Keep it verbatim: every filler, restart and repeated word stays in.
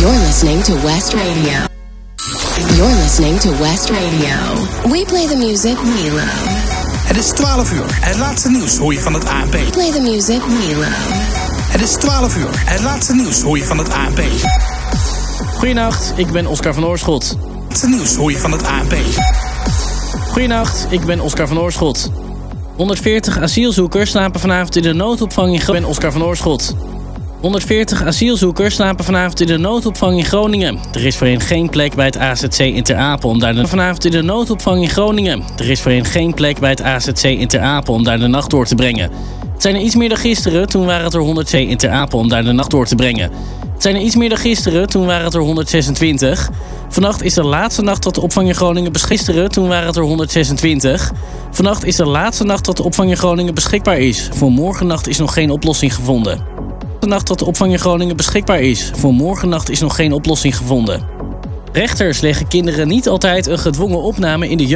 You're listening to West Radio. You're listening to West Radio. We play the music we love. Het is twaalf uur. Het laatste nieuws hoor je van het A N P. Play the music we love. Het is twaalf uur. Het laatste nieuws hoor je van het A N P. Goedenacht, ik ben Oscar van Oorschot. Het laatste nieuws hoor je van het A N P. Goedenacht, ik ben Oscar van Oorschot. honderdveertig asielzoekers slapen vanavond in de noodopvang in Groningen. Ik ben Oscar van Oorschot. honderdveertig asielzoekers slapen vanavond in de noodopvang in Groningen. Er is voor hen geen plek bij het A Z C in Ter Apel om daar de... Vanavond in de noodopvang in Groningen. Er is voor hen geen plek bij het A Z C in Ter Apel om daar de nacht door te brengen. Het zijn er iets meer dan gisteren, toen waren het er honderd C in Ter Apel om daar de nacht door te brengen. Het zijn er iets meer dan gisteren, toen waren het er honderdzesentwintig. Vannacht is de laatste nacht dat de opvang in Groningen beschikbaar. Toen waren het er honderdzesentwintig. Vannacht is de laatste nacht dat de opvang in Groningen beschikbaar is. Voor morgennacht is nog geen oplossing gevonden. De nacht dat de opvang in Groningen beschikbaar is. Voor morgennacht is nog geen oplossing gevonden. Rechters leggen kinderen niet altijd een gedwongen opname in de jeugd.